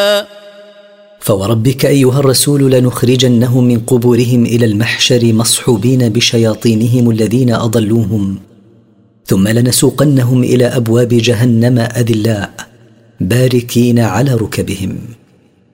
فوربك أيها الرسول لنخرجنهم من قبورهم إلى المحشر مصحوبين بشياطينهم الذين أضلوهم، ثم لنسوقنهم إلى أبواب جهنم أذلاء باركين على ركبهم.